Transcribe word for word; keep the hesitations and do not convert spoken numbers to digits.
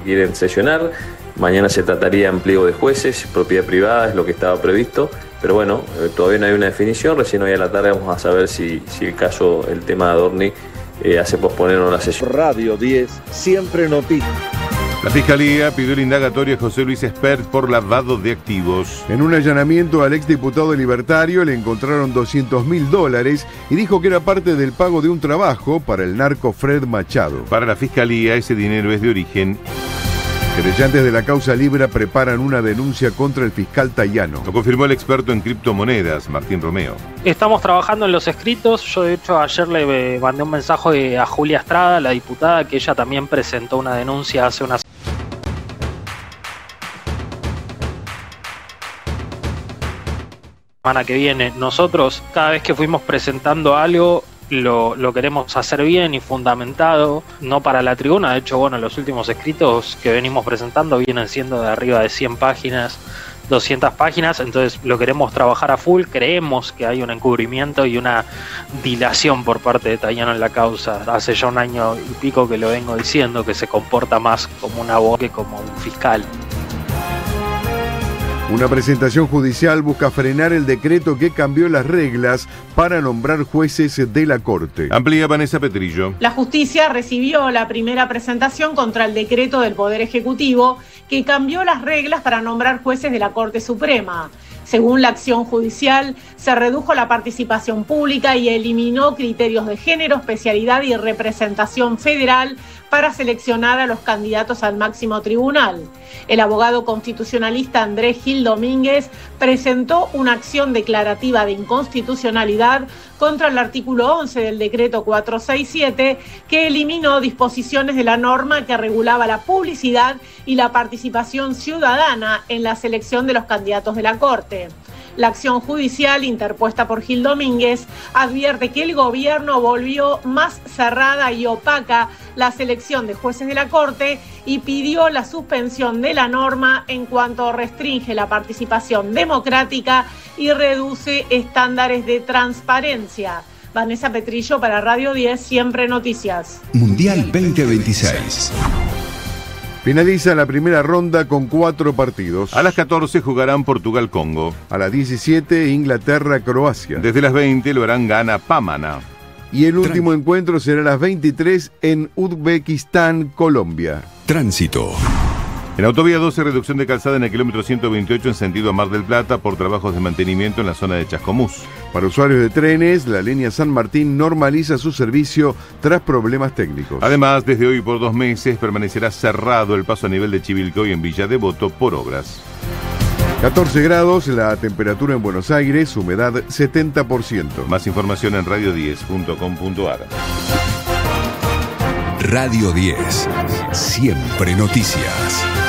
quieren sesionar. Mañana se trataría en pliego de jueces, propiedad privada, es lo que estaba previsto. Pero bueno, eh, todavía no hay una definición. Recién hoy a la tarde vamos a saber si, si el caso, el tema de Adorni, eh, hace posponer o no la sesión. Radio diez, siempre noticias. La Fiscalía pidió la indagatoria a José Luis Espert por lavado de activos. En un allanamiento al exdiputado libertario le encontraron doscientos mil dólares y dijo que era parte del pago de un trabajo para el narco Fred Machado. Para la Fiscalía, ese dinero es de origen. Querellantes de la causa Libra preparan una denuncia contra el fiscal Tayano. Lo confirmó el experto en criptomonedas, Martín Romeo. Estamos trabajando en los escritos. Yo, de hecho, ayer le mandé un mensaje a Julia Estrada, la diputada, que ella también presentó una denuncia hace unas semana que viene. Nosotros, cada vez que fuimos presentando algo, Lo, lo queremos hacer bien y fundamentado, no para la tribuna. De hecho, bueno, los últimos escritos que venimos presentando vienen siendo de arriba de cien páginas, doscientas páginas, entonces lo queremos trabajar a full. Creemos que hay un encubrimiento y una dilación por parte de Tayano en la causa. Hace ya un año y pico que lo vengo diciendo, que se comporta más como un abogado que como un fiscal. Una presentación judicial busca frenar el decreto que cambió las reglas para nombrar jueces de la Corte. Amplía Vanessa Petrillo. La justicia recibió la primera presentación contra el decreto del Poder Ejecutivo que cambió las reglas para nombrar jueces de la Corte Suprema. Según la acción judicial, se redujo la participación pública y eliminó criterios de género, especialidad y representación federal para seleccionar a los candidatos al máximo tribunal. El abogado constitucionalista Andrés Gil Domínguez presentó una acción declarativa de inconstitucionalidad contra el artículo once del decreto cuatrocientos sesenta y siete, que eliminó disposiciones de la norma que regulaba la publicidad y la participación ciudadana en la selección de los candidatos de la Corte. La acción judicial interpuesta por Gil Domínguez advierte que el gobierno volvió más cerrada y opaca la selección de jueces de la Corte y pidió la suspensión de la norma en cuanto restringe la participación democrática y reduce estándares de transparencia. Vanessa Petrillo para Radio diez, Siempre Noticias. Mundial veinte veintiséis. Finaliza la primera ronda con cuatro partidos. A las catorce jugarán Portugal-Congo. A las diecisiete, Inglaterra-Croacia. Desde las veinte lo harán Ghana-Pámana. Y el último Tran- encuentro será a las veintitrés en Uzbekistán-Colombia. Tránsito. En Autovía doce, reducción de calzada en el kilómetro ciento veintiocho en sentido a Mar del Plata por trabajos de mantenimiento en la zona de Chascomús. Para usuarios de trenes, la línea San Martín normaliza su servicio tras problemas técnicos. Además, desde hoy por dos meses permanecerá cerrado el paso a nivel de Chivilcoy en Villa Devoto por obras. catorce grados, la temperatura en Buenos Aires, humedad setenta por ciento. Más información en radio diez punto com punto ar. Radio diez. Siempre noticias.